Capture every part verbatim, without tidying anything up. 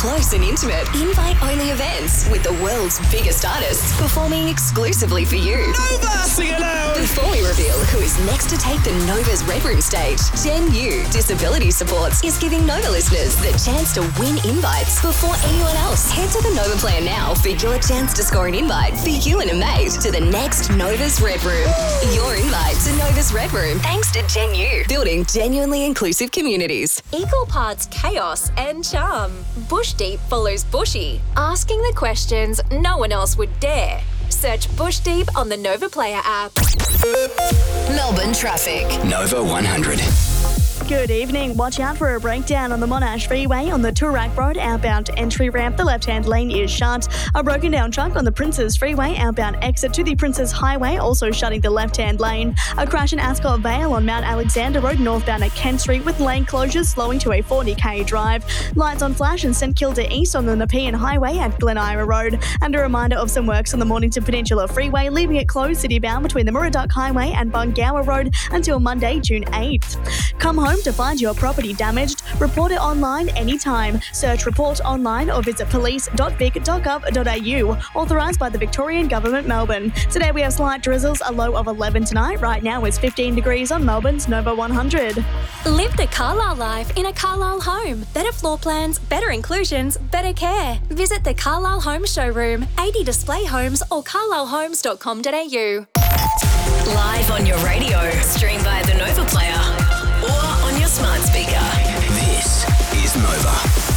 close and intimate, invite-only events with the world's biggest artists performing exclusively for you. Nova! Sing it out! Before we reveal who is next to take the Nova's Red Room stage, Gen U Disability Supports is giving Nova listeners the chance to win invites before anyone else. Head to the Nova Player now for your chance to score an invite for you and a mate to the next Nova's Red Room. Your invite to Nova's Red Room, thanks to Gen U, building genuinely inclusive communities. Equal parts chaos and charm. Bush Deep follows Bushy, asking the questions no one else would dare. Search Bush Deep on the Nova Player app. Melbourne traffic. Nova one hundred. Good evening. Watch out for a breakdown on the Monash Freeway on the Toorak Road outbound entry ramp. The left-hand lane is shut. A broken down truck on the Princes Freeway outbound exit to the Princes Highway, also shutting the left-hand lane. A crash in Ascot Vale on Mount Alexander Road northbound at Kent Street with lane closures slowing to a forty k drive. Lights on flash in St Kilda East on the Nepean Highway at Glen Ira Road. And a reminder of some works on the Mornington Peninsula Freeway, leaving it closed city-bound between the Murray-Duck Highway and Bungower Road until Monday, June eighth. Come home to find your property damaged. Report it online anytime. Search Report Online or visit police dot vic dot gov dot a u. Authorised by the Victorian Government, Melbourne. Today we have slight drizzles, a low of eleven tonight. Right now it's fifteen degrees on Melbourne's Nova one hundred. Live the Carlisle life in a Carlisle home. Better floor plans, better inclusions, better care. Visit the Carlisle Home Showroom, eighty display homes or carlisle homes dot com dot a u. Live on your radio, stream via the Nova Player or on your smart speaker. This is Nova.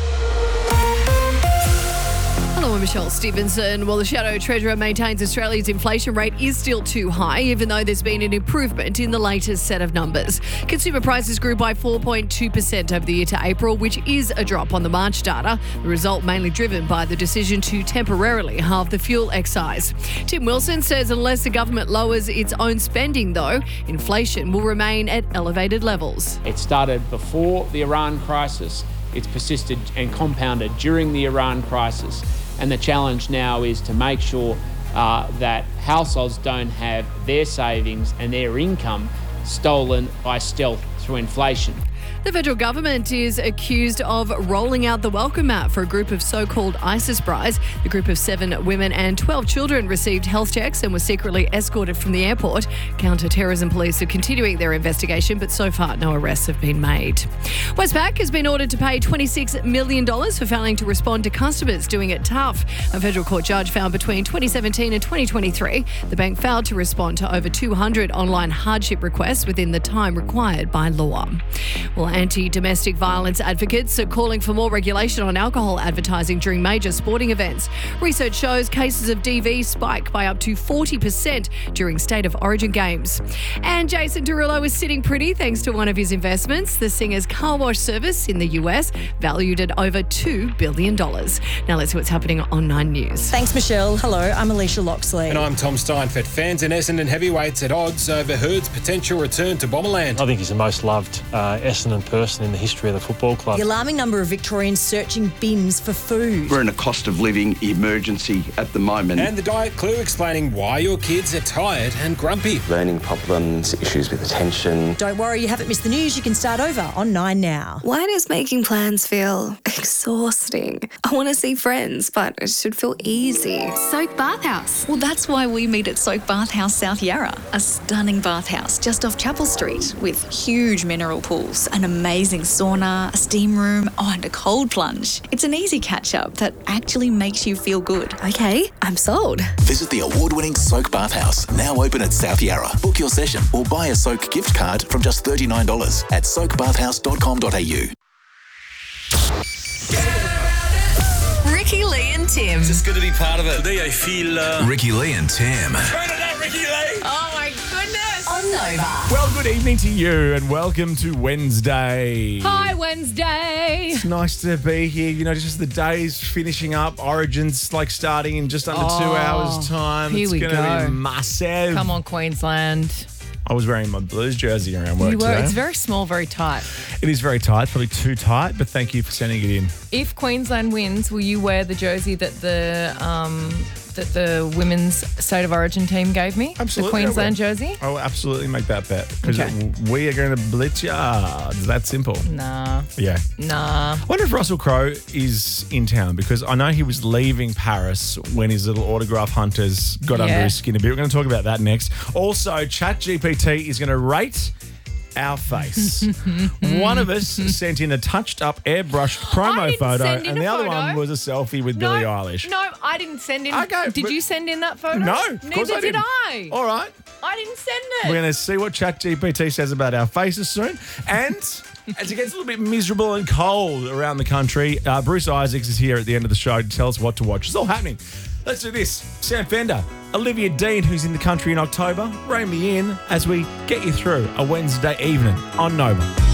Hello, I'm Michelle Stevenson. Well, the Shadow Treasurer maintains Australia's inflation rate is still too high, even though there's been an improvement in the latest set of numbers. Consumer prices grew by four point two percent over the year to April, which is a drop on the March data. The result mainly driven by the decision to temporarily halve the fuel excise. Tim Wilson says unless the government lowers its own spending, though, inflation will remain at elevated levels. It started before the Iran crisis. It's persisted and compounded during the Iran crisis. And the challenge now is to make sure uh, that households don't have their savings and their income stolen by stealth through inflation. The federal government is accused of rolling out the welcome mat for a group of so-called ISIS brides. The group of seven women and twelve children received health checks and were secretly escorted from the airport. Counter-terrorism police are continuing their investigation, but so far no arrests have been made. Westpac has been ordered to pay twenty-six million dollars for failing to respond to customers doing it tough. A federal court judge found between twenty seventeen and twenty twenty-three, the bank failed to respond to over two hundred online hardship requests within the time required by law. Well, anti-domestic violence advocates are calling for more regulation on alcohol advertising during major sporting events. Research shows cases of D V spike by up to forty percent during State of Origin games. And Jason Derulo is sitting pretty thanks to one of his investments, the singer's car wash service in the U S, valued at over two billion dollars. Now let's see what's happening on Nine News. Thanks, Michelle. Hello, I'm Alicia Loxley. And I'm Tom Steinfeld. Fans in Essendon heavyweights at odds over Hurd's potential return to Bomberland. I think he's the most loved uh, Essendon person in the history of the football club. The alarming number of Victorians searching bins for food. We're in a cost of living emergency at the moment. And the Diet Clue explaining why your kids are tired and grumpy. Learning problems, issues with attention. Don't worry, you haven't missed the news. You can start over on Nine now. Why does making plans feel exhausting? I want to see friends, but it should feel easy. Soak Bathhouse. Well, that's why we meet at Soak Bathhouse South Yarra, a stunning bathhouse just off Chapel Street with huge mineral pools, an amazing sauna, a steam room, oh, and a cold plunge. It's an easy catch-up that actually makes you feel good. Okay, I'm sold. Visit the award-winning Soak Bathhouse, now open at South Yarra. Book your session or buy a Soak gift card from just thirty-nine dollars at soak bathhouse dot com dot a u. Ricky Lee and Tim. Just good to be part of it. Today I feel... Uh... Ricky Lee and Tim. Turn it up, Ricky Lee! Oh my goodness. On Nova. Well, good evening to you and welcome to Wednesday. Hi, Wednesday. It's nice to be here. You know, just as the day's finishing up, Origin's like starting in just under Oh, two hours' time. here it's we gonna go. be massive. Come on, Queensland. I was wearing my Blues jersey around work You were. today. It's very small, very tight. It is very tight, probably too tight, but thank you for sending it in. If Queensland wins, will you wear the jersey that the um, that the women's State of Origin team gave me? Absolutely. The Queensland I will. jersey? I will absolutely make that bet because Okay. we are going to blitz ya. It's that simple. Nah. Yeah. Nah. I wonder if Russell Crowe is in town because I know he was leaving Paris when his little autograph hunters got under Yeah. his skin a bit. We're going to talk about that next. Also, ChatGPT is going to rate our face. One of us sent in a touched-up, airbrushed promo I didn't photo, send in and a the other photo. one was a selfie with No, Billie Eilish. No, I didn't send in. Okay, did but- you send in that photo? No, of Neither course I did didn't. I. All right. I didn't send it. We're going to see what ChatGPT says about our faces soon. And as it gets a little bit miserable and cold around the country, uh, Bruce Isaacs is here at the end of the show to tell us what to watch. It's all happening. Let's do this. Sam Fender, Olivia Dean, who's in the country in October, rein me in as we get you through a Wednesday evening on Nova.